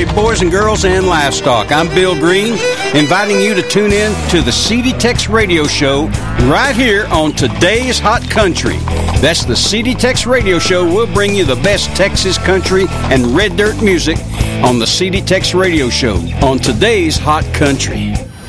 Howdy, boys and girls and livestock. I'm Bill Green, inviting you to tune in to the CD Tex Radio Show right here on Today's Hot Country. That's the CD Tex Radio Show. We'll bring you the best Texas country and red dirt music on the CD Tex Radio Show on Today's Hot Country.